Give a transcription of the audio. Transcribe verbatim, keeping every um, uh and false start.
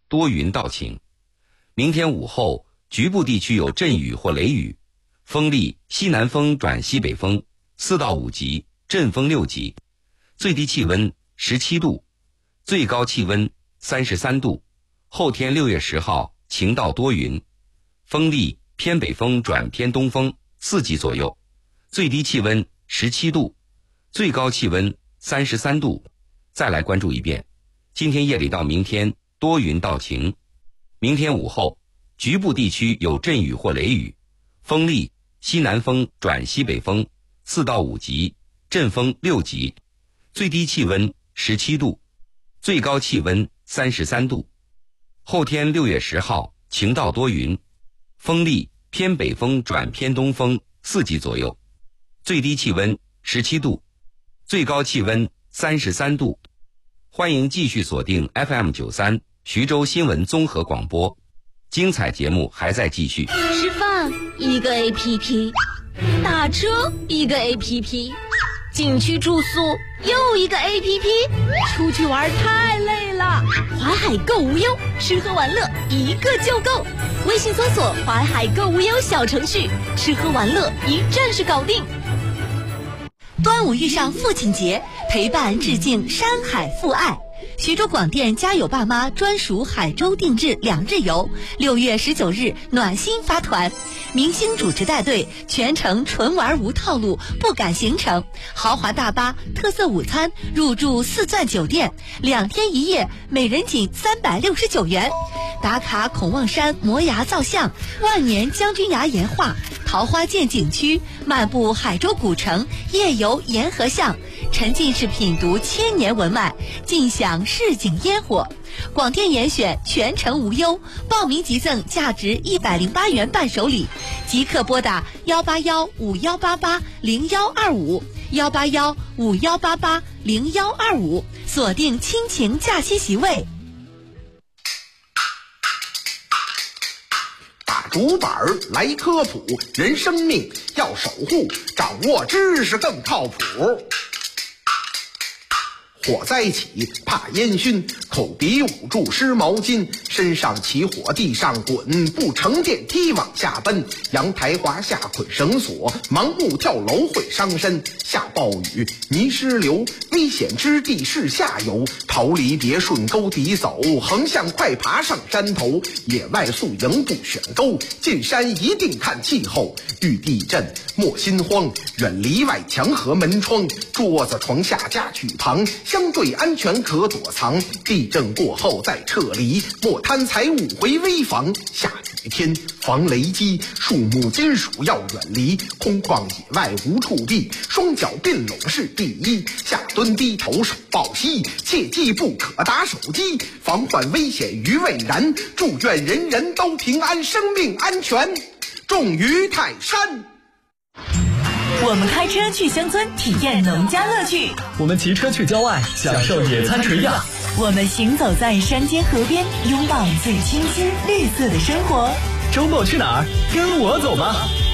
多云到晴。明天午后局部地区有阵雨或雷雨，风力西南风转西北风，四到五级，阵风六级。最低气温十七度，最高气温三十三度。后天六月十号晴到多云，风力偏北风转偏东风，四级左右。最低气温十七度，最高气温三十三度。再来关注一遍，今天夜里到明天多云到晴，明天午后局部地区有阵雨或雷雨，风力西南风转西北风，四到五级，阵风六级。最低气温十七度，最高气温三十三度。后天六月十号晴到多云，风力偏北风转偏东风，四级左右。最低气温十七度，最高气温三十三度。欢迎继续锁定 F M 九十三 徐州新闻综合广播，精彩节目还在继续。 吃饭一个 A P P， 打车一个 A P P， 景区住宿又一个 A P P， 出去玩太累了。淮海购无忧，吃喝玩乐一个就够。微信搜索淮海购无忧小程序，吃喝玩乐一站式搞定。 端午遇上父亲节，陪伴致敬山海父爱。徐州广电家有爸妈专属海州定制两日游，六月十九日暖心发团，明星主持带队，全程纯玩无套路，不赶行程，豪华大巴、特色午餐，入住四钻酒店，两天一夜，每人仅三百六十九元。打卡孔望山摩崖造像、万年将军崖岩画、桃花涧景区，漫步海州古城，夜游沿河巷，沉浸式品读千年文脉，尽享市井烟火。广电严选全程无忧，报名即赠价值一百零八元伴手礼，即刻拨打幺八幺五幺八八零幺二五幺八幺五幺八八零幺二五，锁定亲情假期席位。 打竹板来科普，人生命要守护，掌握知识更靠谱。火灾起怕烟熏，口鼻捂住湿毛巾，身上起火地上滚，不乘电梯往下奔，阳台滑下捆绳索，盲目跳楼会伤身。下暴雨泥石流，危险之地是下游，逃离别顺沟底走，横向快爬上山头。野外宿营不选沟，进山一定看气候。遇地震莫心慌，远离外墙和门窗，桌子床下家具旁，相对安全可躲藏。地震过后再撤离，莫贪财物回危房。下雨天防雷击，树木金属要远离，空旷野外无处避，双脚并拢是第一。下蹲低头手抱膝，切记不可打手机，防患危险于未然。祝愿人人都平安，生命安全重于泰山。 我们开车去乡村体验农家乐趣， 我们骑车去郊外享受野餐垂钓， 我们行走在山间河边，拥抱最清新绿色的生活。 周末去哪儿？跟我走吧。